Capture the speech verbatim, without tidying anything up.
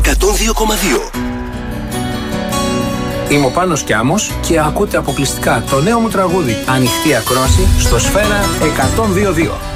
εκατόν δύο κόμμα δύο. Είμαι ο Πάνος Κιάμος και ακούτε αποκλειστικά το νέο μου τραγούδι «Ανοιχτή ακρόαση» στο Σφαίρα εκατόν δύο κόμμα δύο.